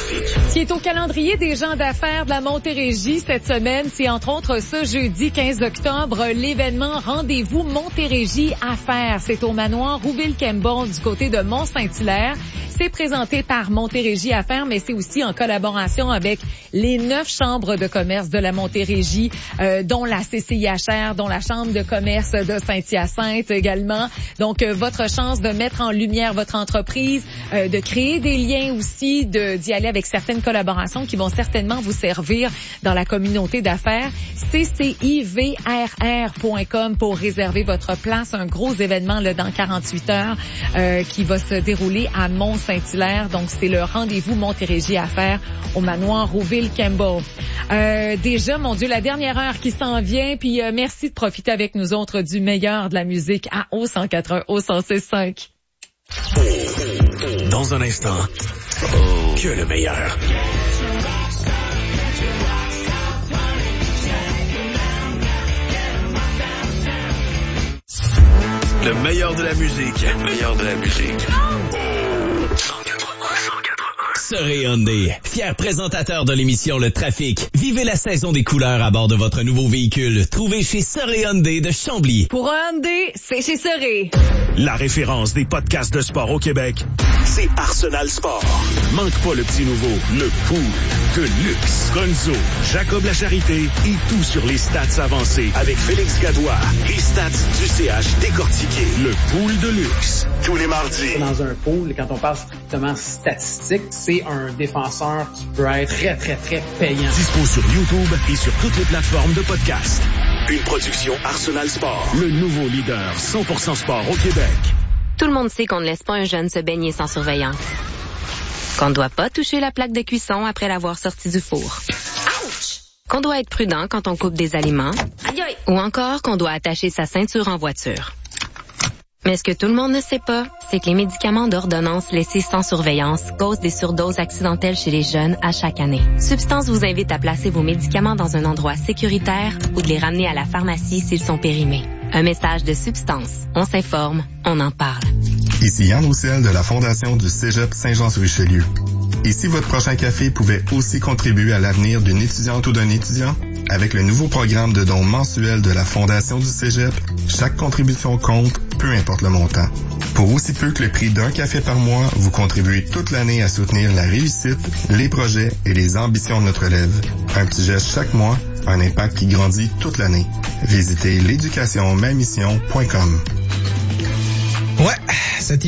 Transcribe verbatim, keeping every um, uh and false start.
Ce qui est au calendrier des gens d'affaires de la Montérégie cette semaine, c'est entre autres ce jeudi quinze octobre, l'événement Rendez-vous Montérégie Affaires. C'est au manoir Rouville-Kembon du côté de Mont-Saint-Hilaire. C'est présenté par Montérégie Affaires, mais c'est aussi en collaboration avec les neuf chambres de commerce de la Montérégie, euh, dont la C C I H R, dont la chambre de commerce de Saint-Hyacinthe également. Donc, euh, votre chance de mettre en lumière votre entreprise, euh, de créer des liens aussi, de d'y aller avec certaines collaborations qui vont certainement vous servir dans la communauté d'affaires. C C I V R R point com pour réserver votre place. Un gros événement là, dans quarante-huit heures euh, qui va se dérouler à Mont-Saint-Hilaire. Donc, c'est le rendez-vous Montérégie Affaires au manoir Rouville-Kembon. Euh, déjà, mon Dieu, la dernière heure qui s'en vient. Puis, euh, merci de profiter avec nous autres du meilleur de la musique à O cent quatre, O cent six cinq. Dans un instant, que le meilleur. Le meilleur de la musique. Le meilleur de la musique. Surrey Hyundai, fier présentateur de l'émission Le Trafic. Vivez la saison des couleurs à bord de votre nouveau véhicule. Trouvez chez Surrey Hyundai de Chambly. Pour un Hyundai, c'est chez Surrey. La référence des podcasts de sport au Québec, c'est Arsenal Sport. Manque pas le petit nouveau, le pool de luxe. Gonzo, Jacob Lacharité et tout sur les stats avancées avec Félix Gadois. Les stats du C H décortiqués. Le pool de luxe. Tous les mardis. Dans un pool, quand on parle strictement statistique, c'est un défenseur qui peut être très, très, très payant. Dispo sur YouTube et sur toutes les plateformes de podcast. Une production Arsenal Sport. Le nouveau leader cent pour cent sport au Québec. Tout le monde sait qu'on ne laisse pas un jeune se baigner sans surveillance. Qu'on ne doit pas toucher la plaque de cuisson après l'avoir sorti du four. Ouch! Qu'on doit être prudent quand on coupe des aliments. Aïe aïe! Ou encore qu'on doit attacher sa ceinture en voiture. Mais ce que tout le monde ne sait pas, c'est que les médicaments d'ordonnance laissés sans surveillance causent des surdoses accidentelles chez les jeunes à chaque année. Substance vous invite à placer vos médicaments dans un endroit sécuritaire ou de les ramener à la pharmacie s'ils sont périmés. Un message de Substance. On s'informe, on en parle. Ici Yann Roussel de la Fondation du Cégep Saint-Jean-sur-Richelieu. Et si votre prochain café pouvait aussi contribuer à l'avenir d'une étudiante ou d'un étudiant? Avec le nouveau programme de dons mensuels de la Fondation du Cégep, chaque contribution compte, peu importe le montant. Pour aussi peu que le prix d'un café par mois, vous contribuez toute l'année à soutenir la réussite, les projets et les ambitions de notre élève. Un petit geste chaque mois, un impact qui grandit toute l'année. Visitez l'éducation ma mission point com. Ouais, cette